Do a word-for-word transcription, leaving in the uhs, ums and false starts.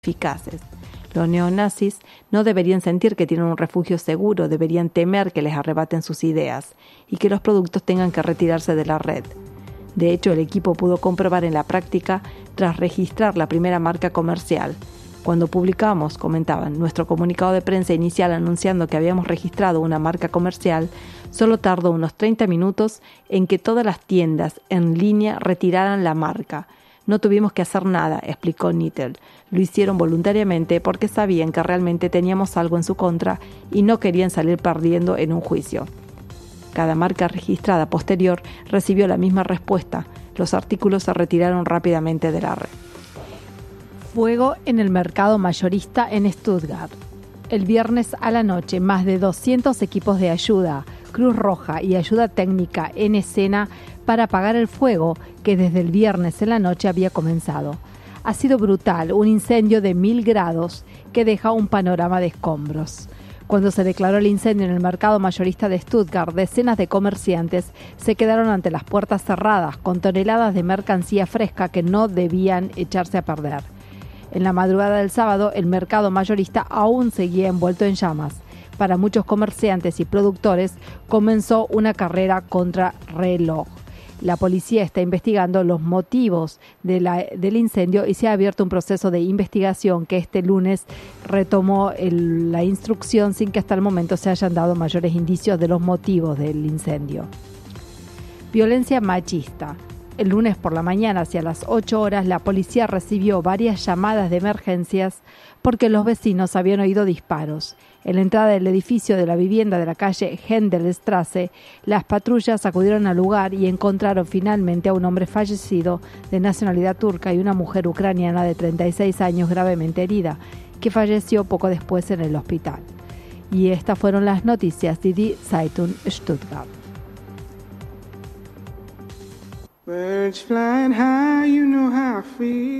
eficaces. Los neonazis no deberían sentir que tienen un refugio seguro, deberían temer que les arrebaten sus ideas y que los productos tengan que retirarse de la red. De hecho, el equipo pudo comprobar en la práctica tras registrar la primera marca comercial. Cuando publicamos, comentaban, nuestro comunicado de prensa inicial anunciando que habíamos registrado una marca comercial, solo tardó unos treinta minutos en que todas las tiendas en línea retiraran la marca. No tuvimos que hacer nada, explicó Nittel. Lo hicieron voluntariamente porque sabían que realmente teníamos algo en su contra y no querían salir perdiendo en un juicio. Cada marca registrada posterior recibió la misma respuesta. Los artículos se retiraron rápidamente de la red. Fuego en el mercado mayorista en Stuttgart. El viernes a la noche, más de doscientos equipos de ayuda, Cruz Roja y ayuda técnica en escena para apagar el fuego que desde el viernes en la noche había comenzado. Ha sido brutal, un incendio de mil grados que deja un panorama de escombros. Cuando se declaró el incendio en el mercado mayorista de Stuttgart, decenas de comerciantes se quedaron ante las puertas cerradas con toneladas de mercancía fresca que no debían echarse a perder. En la madrugada del sábado, el mercado mayorista aún seguía envuelto en llamas. Para muchos comerciantes y productores comenzó una carrera contra reloj. La policía está investigando los motivos de la, del incendio y se ha abierto un proceso de investigación que este lunes retomó el, la instrucción sin que hasta el momento se hayan dado mayores indicios de los motivos del incendio. Violencia machista. El lunes por la mañana, hacia las ocho horas, la policía recibió varias llamadas de emergencias porque los vecinos habían oído disparos. En la entrada del edificio de la vivienda de la calle Hendelstrasse, las patrullas acudieron al lugar y encontraron finalmente a un hombre fallecido de nacionalidad turca y una mujer ucraniana de treinta y seis años gravemente herida, que falleció poco después en el hospital. Y estas fueron las noticias de Die Zeitung Stuttgart. Birds flying high, you know how I feel.